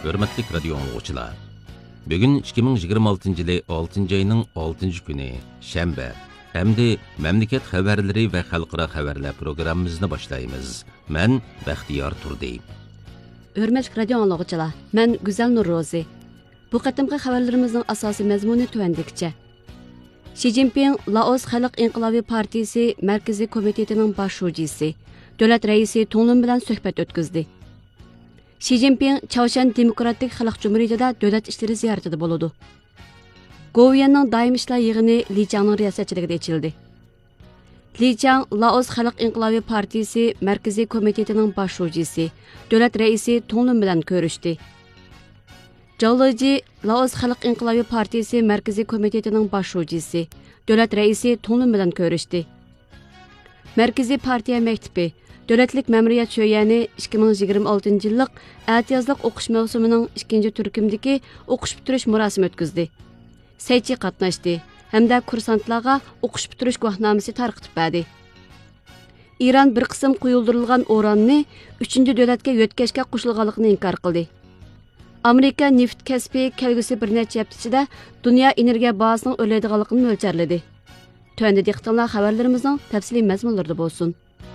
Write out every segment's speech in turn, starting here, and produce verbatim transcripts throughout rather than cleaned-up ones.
Hürmetlik radio anlıqçılar. Bugün ikki ming yigirma oltinchi yili oltinchi ayning oltinchi kuni shanba. Hamda mamlakat xabarlari va xalqaro xabarlar programmamizni boshlaymiz. Men Baxtiyor Turdi. Hürmetlik radio anlıqçılar. Men Güzel Nurrozi. Bu qatimqi xabarlarimizning asosiy mazmuni tuvandikcha. Xi Jinping Laos Xalq İnqilobiy Partiyasi Markaziy komitetining bosh shujisi, davlat raisi Tonglun bilan suhbat o'tkazdi. Xi Jinping Chaoshan Demokratik Xalq Cumhuriyatida davlat ishlari ziyoratida bo'ladi. Goviyanning doimiy ishlar yig'ini Li Changning riyosatchiligida ochildi. Li Chang Laos Xalq İnqilobiy Partiyasi Markaziy komitetining bosh shujisi, davlat raisi Tonglun bilan ko'rishdi. Jawloji Laos Xalq İnqilobiy Partiyasi Markaziy komitetining bosh shujisi, davlat raisi Tonglun bilan ko'rishdi. Markaziy partiya maktabi Davlatlik Məmuriyat Şöyəni ikki ming yigirma oltinchi yillik ətiyazlıq o'qish mavsumining ikkinchi turkumdagi o'qish bitirish murosimi o'tkazdi. Saychi qatnashdi hamda kursantlarga o'qish bitirish guvohnomasi tarqitib berdi. İran bir qism quyuldirilgan uranni uchinchi davlatga yo'tkashga qo'shilganligini inkor qildi. Amerika neft kasbi kelgusi bir necha hafta ichida dunyo energiya bahosining o'rlaydiganligini mo'ljarladi. Tuanda diqqatlar xabarlarimizning tafsiliy mazmunlarida bo'lsin.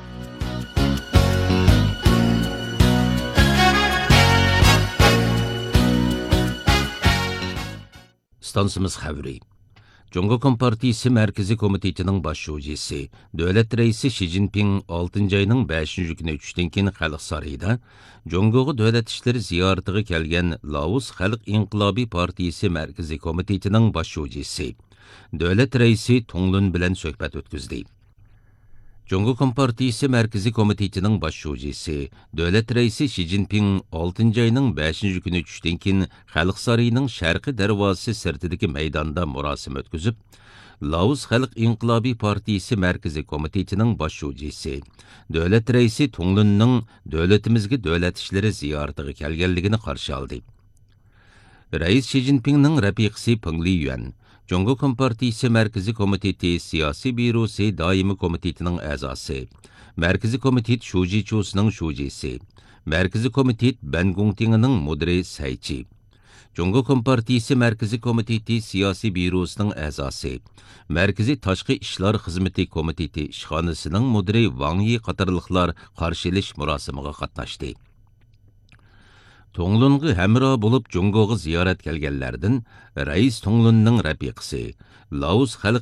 Stansımız xəbri. Cungo Kompartiyası Mərkəzi Komitetining bosh shujisi, davlat raisi Xi Jinping oltinchi ayning beshinchi kuni tushdan keyin Xalq sarayida Jungoga davlat ishlari ziyoratiga kelgan Laos Xalq İnqilobiy Partiyasi Mərkəzi Komitetining bosh shujisi, davlat raisi Tonglun bilan suhbat o'tkazdi. Cungo Kompartiyasi Mərkəzi Komitetining bosh shujisi, davlat raisi Xi Jinping oltinchi ayning beshinchi kuni tushdan keyin Xalq sarayining sharqiy darvozasi sirtidagi maydonda murosim o'tkazib, Laos Xalq İnqilobiy Partiyasi Mərkəzi Komitetining bosh shujisi, davlat raisi Tonglunning davlatimizga davlat ishlari ziyoratiga kelganligini qarshi oldi. Rais Xi Jinpingning rafiqasi Peng Liyuan Cungo Kompartiyasi Mərkəzi Komiteti Siyasi Bürosi Daimi Komitetining a'zosi, Mərkəzi Komitet Shuji Chusining shujisi, Mərkəzi Komitet Bangongtingining mudiri Saychi, Cungo Kompartiyasi Mərkəzi Komiteti Siyasi Bürosining a'zosi, Mərkəzi Tashqi ishlar xizmati komiteti ishxonasining mudiri Wang Yi qatorliqlar qarshilish murosimiga qatnashdi. Tonglunga hamroh bo'lib Jungoga ziyorat kelganlardan Rais Tonglunning rafiqasi, Laos Xalq